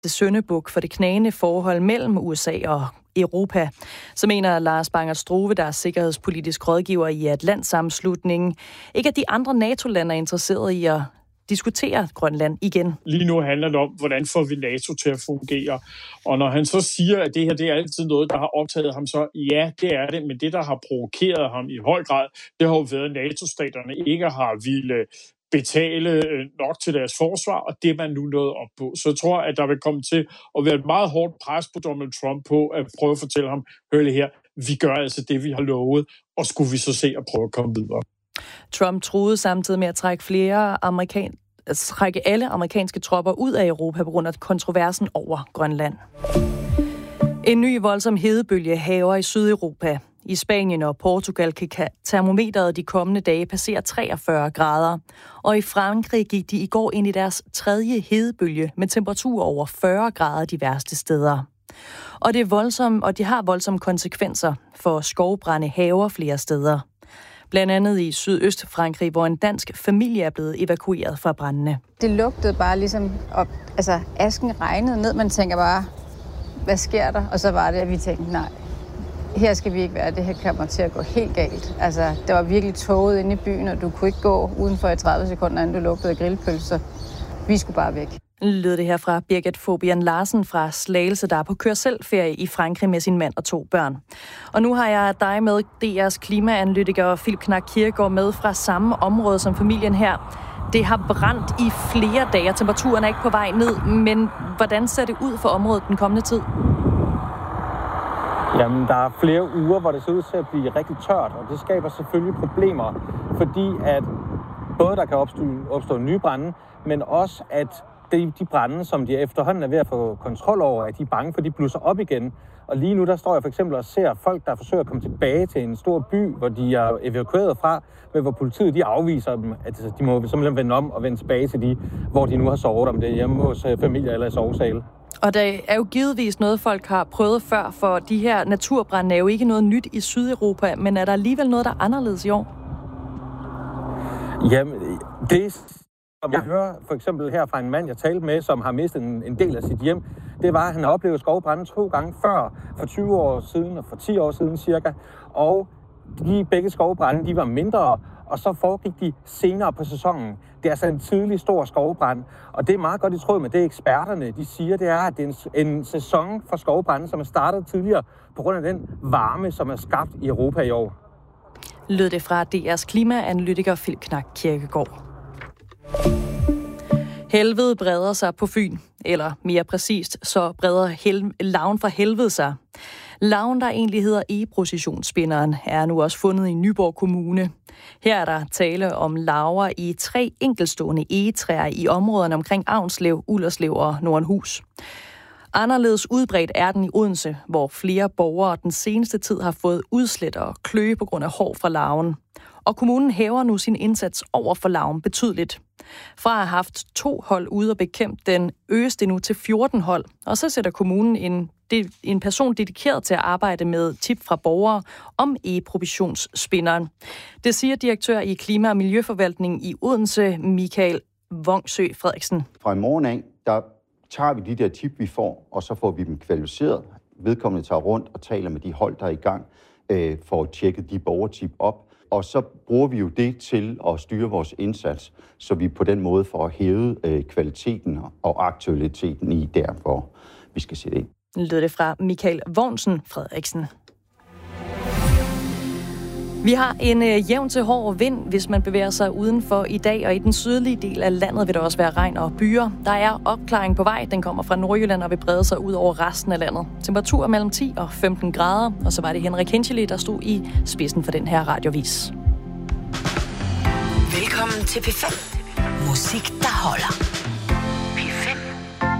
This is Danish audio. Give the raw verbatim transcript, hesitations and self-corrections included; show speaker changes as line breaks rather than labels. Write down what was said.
syndebuk for det knagende forhold mellem U S A og Europa. Så mener Lars Bangert Strove, der er sikkerhedspolitisk rådgiver i Atlantsammenslutningen, ikke at de andre NATO-lande er interesserede i at diskutere Grønland igen.
Lige nu handler det om, hvordan får vi NATO til at fungere. Og når han så siger, at det her det er altid noget, der har optaget ham, så ja, det er det. Men det, der har provokeret ham i høj grad, det har jo været, at NATO-staterne ikke har ville betale nok til deres forsvar, og det er man nu nået op på. Så jeg tror, at der vil komme til at være et meget hårdt pres på Donald Trump på at prøve at fortælle ham, hør det her, vi gør altså det, vi har lovet, og skulle vi så se at prøve at komme videre.
Trump truede samtidig med at trække flere amerikan- trække alle amerikanske tropper ud af Europa på grund af kontroversen over Grønland. En ny voldsom hedebølge hærger i Sydeuropa. I Spanien og Portugal kan termometeret de kommende dage passere treogfyrre grader. Og i Frankrig gik de i går ind i deres tredje hedebølge med temperatur over fyrre grader de værste steder. Og det er voldsomt, og de har voldsomme konsekvenser, for skovbrande hærger flere steder. Blandt andet i Sydøst-Frankrig, hvor en dansk familie er blevet evakueret fra brandene.
Det lugtede bare ligesom, op, altså asken regnede ned. Man tænker bare, hvad sker der? Og så var det, at vi tænkte, nej, her skal vi ikke være. Det her kommer til at gå helt galt. Altså, der var virkelig tåget inde i byen, og du kunne ikke gå udenfor i tredive sekunder, inden du lugtede af grillpølser. Vi skulle bare væk.
Lød det her fra Birgit Fobian Larsen fra Slagelse, der er på kør-selv-ferie i Frankrig med sin mand og to børn. Og nu har jeg dig med, D R's klimaanalytiker Philip Knack Kirkegaard, med fra samme område som familien her. Det har brændt i flere dage, temperaturen er ikke på vej ned, men hvordan ser det ud for området den kommende tid?
Jamen, der er flere uger, hvor det ser ud til at blive rigtig tørt, og det skaber selvfølgelig problemer, fordi at både der kan opstå, opstå nye brande, men også at de, de brande, som de efterhånden er ved at få kontrol over, at de er bange for, de blusser op igen. Og lige nu, der står jeg for eksempel og ser folk, der forsøger at komme tilbage til en stor by, hvor de er evakueret fra, men hvor politiet de afviser dem, at de må simpelthen vende om og vende tilbage til de, hvor de nu har sovet, om det er hjemme hos familier eller i sovesale.
Og der er jo givetvis noget, folk har prøvet før, for de her naturbrande er jo ikke noget nyt i Sydeuropa, men er der alligevel noget, der er anderledes i år?
Jamen, det som jeg hører for eksempel her fra en mand, jeg talte med, som har mistet en, en del af sit hjem, det var, at han har oplevet skovbrande to gange før, for tyve år siden og for ti år siden cirka. Og de begge skovbrande, de var mindre, og så foregik de senere på sæsonen. Det er altså en tidlig stor skovbrand, og det er meget godt i tråd med det, eksperterne de siger, det er, at det er en, en sæson for skovbrande, som er startet tidligere på grund af den varme, som er skabt i Europa i år.
Lød det fra D R's klimaanalytiker Philip Knack Kirkegaard. Helvede breder sig på Fyn, eller mere præcist, så breder hel- larven fra helvede sig. Larven, der egentlig hedder egeprocessionsspinderen, er nu også fundet i Nyborg Kommune. Her er der tale om larver i tre enkeltstående egetræer i områderne omkring Avnslev, Ullerslev og Nordenhus. Anderledes udbredt er den i Odense, hvor flere borgere den seneste tid har fået udslæt og kløe på grund af hår fra larven. Og kommunen hæver nu sin indsats over for larven betydeligt. Fra at have haft to hold ude og bekæmpe den, øges det nu til fjorten hold. Og så sætter kommunen en, en person dedikeret til at arbejde med tip fra borgere om egeprobationsspinderen. Det siger direktør i Klima- og Miljøforvaltningen i Odense, Michael Vongsø Frederiksen.
Fra i morgen af, der tager vi de der tip, vi får, og så får vi dem kvalificeret. Vedkommende tager rundt og taler med de hold, der er i gang, øh, for at tjekke de borgertip op. Og så bruger vi jo det til at styre vores indsats, så vi på den måde får hævet øh, kvaliteten og aktualiteten i der, hvor vi skal sætte ind.
Lød det fra Michael Vognsen Frederiksen. Vi har en øh, jævn til hård vind, hvis man bevæger sig udenfor i dag, og i den sydlige del af landet vil der også være regn og byer. Der er opklaring på vej, den kommer fra Nordjylland og vil brede sig ud over resten af landet. Temperatur mellem ti og femten grader, og så var det Henrik Henscheli, der stod i spidsen for den her radiovis.
Velkommen til P fem. Musik, der holder.